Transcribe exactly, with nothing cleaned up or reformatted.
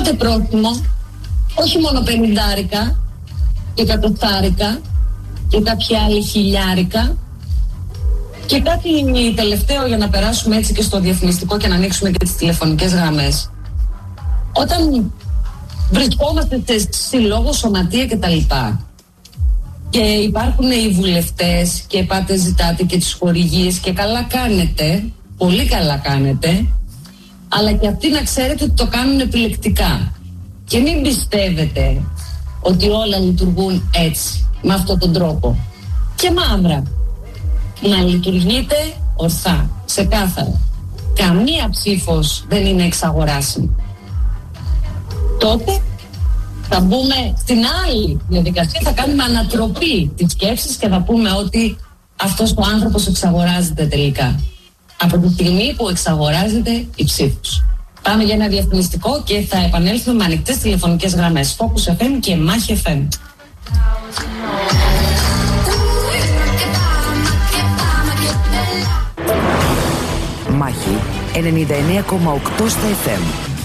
Πάτε πρόστιμο, όχι μόνο πενηντάρικα και εκατοστάρικα και κάποια άλλη χιλιάρικα. Και κάτι τελευταίο για να περάσουμε έτσι και στο διαφημιστικό και να ανοίξουμε και τις τηλεφωνικές γραμμές. Όταν βρισκόμαστε σε συλλόγο, σωματεία κτλ. Και υπάρχουν οι βουλευτές και πάτε ζητάτε και τις χορηγίες και καλά κάνετε, πολύ καλά κάνετε, αλλά και αυτοί να ξέρετε ότι το κάνουν επιλεκτικά. Και μην πιστεύετε ότι όλα λειτουργούν έτσι, με αυτόν τον τρόπο. Και μαύρα. Να λειτουργείτε ορθά, ξεκάθαρα. Καμία ψήφος δεν είναι εξαγοράσιμη. Τότε θα μπούμε στην άλλη διαδικασία, θα κάνουμε ανατροπή της σκέψης και θα πούμε ότι αυτός ο άνθρωπος εξαγοράζεται τελικά. Από τη στιγμή που εξαγοράζεται η ψήφος. Πάμε για ένα διαφημιστικό και θα επανέλθουμε με ανοιχτές τηλεφωνικές γραμμές. Focus εφ εμ και Μάχη εφ εμ. Μάχη ενενήντα εννέα κόμμα οκτώ στα εφ εμ.